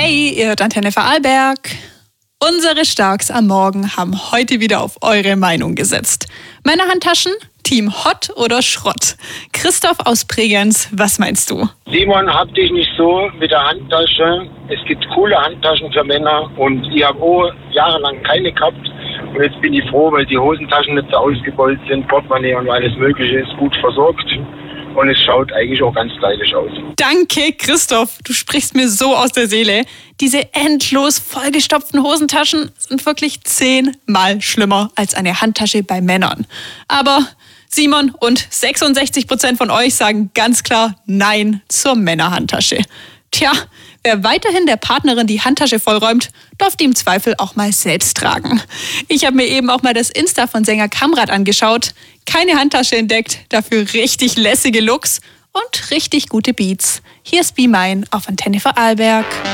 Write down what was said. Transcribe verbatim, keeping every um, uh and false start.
Hey, ihr hört Antenne Vorarlberg. Unsere Starks am Morgen haben heute wieder auf eure Meinung gesetzt. Männerhandtaschen, Team Hot oder Schrott? Christoph aus Bregenz, was meinst du? Simon, hab dich nicht so mit der Handtasche. Es gibt coole Handtaschen für Männer und ich habe auch jahrelang keine gehabt. Und jetzt bin ich froh, weil die Hosentaschen nicht so ausgebeult sind, Portemonnaie und alles Mögliche ist gut versorgt. Und es schaut eigentlich auch ganz stylisch aus. Danke, Christoph. Du sprichst mir so aus der Seele. Diese endlos vollgestopften Hosentaschen sind wirklich zehnmal schlimmer als eine Handtasche bei Männern. Aber Simon und sechsundsechzig Prozent von euch sagen ganz klar Nein zur Männerhandtasche. Tja, wer weiterhin der Partnerin die Handtasche vollräumt, darf die im Zweifel auch mal selbst tragen. Ich habe mir eben auch mal das Insta von Sänger Kamrat angeschaut. Keine Handtasche entdeckt, dafür richtig lässige Looks und richtig gute Beats. Hier ist Be Mine auf Antenne Vorarlberg.